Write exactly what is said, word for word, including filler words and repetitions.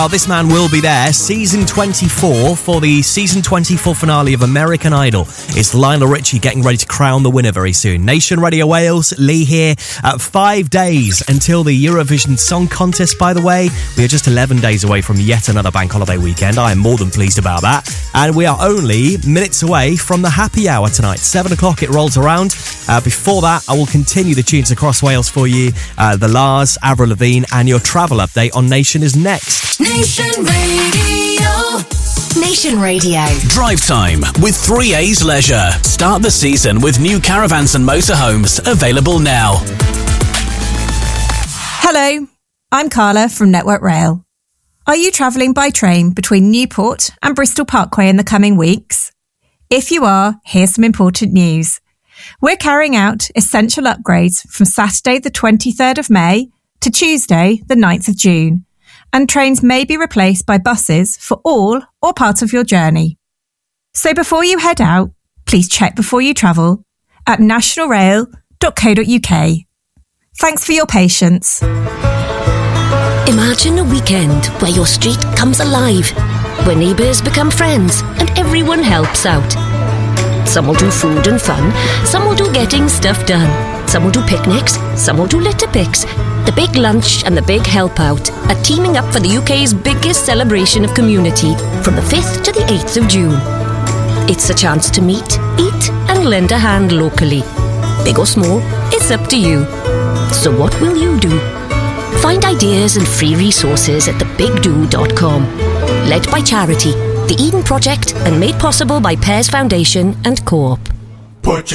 Oh, this man will be there. Season twenty-four for the season twenty-four finale of American Idol. It's Lionel Richie getting ready to crown the winner very soon. Nation Radio Wales, Lee here. At five days until the Eurovision Song Contest, by the way. We are just eleven days away from yet another bank holiday weekend. I am more than pleased about that. And we are only minutes away from the happy hour tonight. Seven o'clock it rolls around. Uh, before that, I will continue the tunes across Wales for you. Uh, the Lars, Avril Lavigne, and your travel update on Nation is next. Nation Radio. Nation Radio. Drive time with three A's Leisure. Start the season with new caravans and motorhomes available now. Hello, I'm Carla from Network Rail. Are you travelling by train between Newport and Bristol Parkway in the coming weeks? If you are, here's some important news. We're carrying out essential upgrades from Saturday the twenty-third of May to Tuesday the ninth of June. And trains may be replaced by buses for all or part of your journey. So before you head out, please check before you travel at national rail dot co dot uk. Thanks for your patience. Imagine a weekend where your street comes alive, where neighbours become friends and everyone helps out. Some will do food and fun, some will do getting stuff done, some will do picnics, some will do litter picks. The Big Lunch and the Big Help Out are teaming up for the U K's biggest celebration of community from the fifth to the eighth of June. It's a chance to meet, eat and lend a hand locally. Big or small, it's up to you. So what will you do? Find ideas and free resources at the big do dot com. Led by Charity, the Eden Project, and made possible by Pears Foundation and Co-op. Put